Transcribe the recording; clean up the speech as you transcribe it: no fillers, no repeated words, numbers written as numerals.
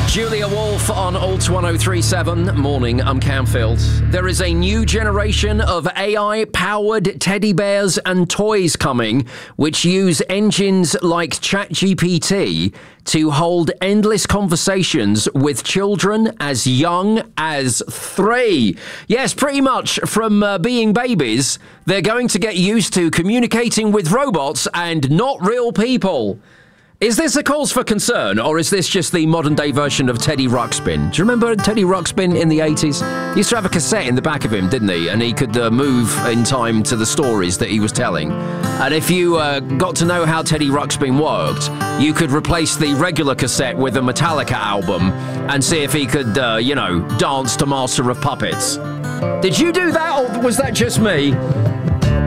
Julia Wolf on Alt 1037. Morning, I'm Camfield. There is a new generation of AI-powered teddy bears and toys coming, which use engines like ChatGPT to hold endless conversations with children as young as 3. Yes, pretty much from being babies, they're going to get used to communicating with robots and not real people. Is this a cause for concern, or is this just the modern-day version of Teddy Ruxpin? Do you remember Teddy Ruxpin in the 80s? He used to have a cassette in the back of him, didn't he? And he could move in time to the stories that he was telling. And if you got to know how Teddy Ruxpin worked, you could replace the regular cassette with a Metallica album and see if he could, dance to Master of Puppets. Did you do that, or was that just me?